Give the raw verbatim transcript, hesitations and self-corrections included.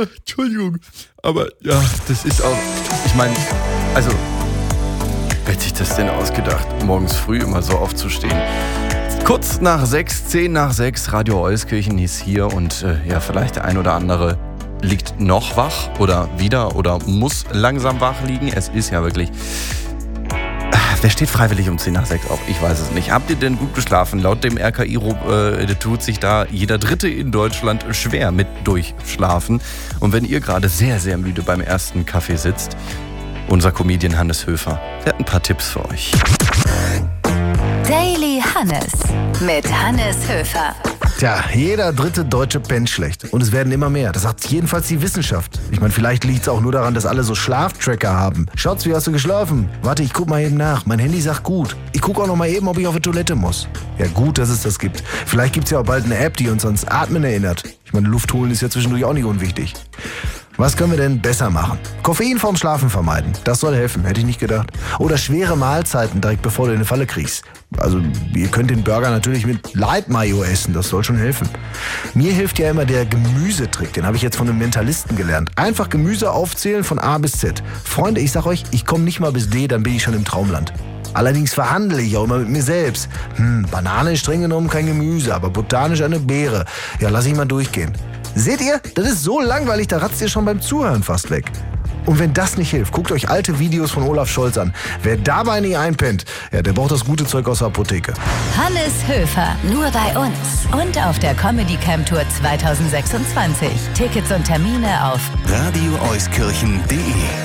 Entschuldigung. Aber ja, das ist auch, ich meine, also, wer hat sich das denn ausgedacht, morgens früh immer so aufzustehen? Kurz nach sechs, zehn nach sechs, Radio Euskirchen ist hier und äh, ja, vielleicht der ein oder andere liegt noch wach oder wieder oder muss langsam wach liegen. Es ist ja wirklich... Wer steht freiwillig um zehn nach sechs auf? Ich weiß es nicht. Habt ihr denn gut geschlafen? Laut dem R K I äh, tut sich da jeder Dritte in Deutschland schwer mit Durchschlafen. Und wenn ihr gerade sehr, sehr müde beim ersten Kaffee sitzt, unser Comedian Hannes Höfer, der hat ein paar Tipps für euch. Daily Hannes mit Hannes Höfer. Tja, jeder dritte Deutsche pennt schlecht. Und es werden immer mehr. Das sagt jedenfalls die Wissenschaft. Ich meine, vielleicht liegt es auch nur daran, dass alle so Schlaftracker haben. Schatz, wie hast du geschlafen? Warte, ich guck mal eben nach. Mein Handy sagt gut. Ich guck auch noch mal eben, ob ich auf die Toilette muss. Ja, gut, dass es das gibt. Vielleicht gibt's ja auch bald eine App, die uns ans Atmen erinnert. Ich meine, Luft holen ist ja zwischendurch auch nicht unwichtig. Was können wir denn besser machen? Koffein vorm Schlafen vermeiden. Das soll helfen, hätte ich nicht gedacht. Oder schwere Mahlzeiten direkt bevor du in eine Falle kriegst. Also ihr könnt den Burger natürlich mit Light Mayo essen, das soll schon helfen. Mir hilft ja immer der Gemüsetrick, den habe ich jetzt von einem Mentalisten gelernt. Einfach Gemüse aufzählen von A bis Z. Freunde, ich sag euch, ich komme nicht mal bis D, dann bin ich schon im Traumland. Allerdings verhandle ich auch immer mit mir selbst. Hm, Banane ist streng genommen kein Gemüse, aber botanisch eine Beere. Ja, lass ich mal durchgehen. Seht ihr? Das ist so langweilig, da ratzt ihr schon beim Zuhören fast weg. Und wenn das nicht hilft, guckt euch alte Videos von Olaf Scholz an. Wer dabei nicht einpennt, ja, der braucht das gute Zeug aus der Apotheke. Hannes Höfer, nur bei uns und auf der Comedy Camp Tour zwanzig sechsundzwanzig. Tickets und Termine auf radio euskirchen punkt de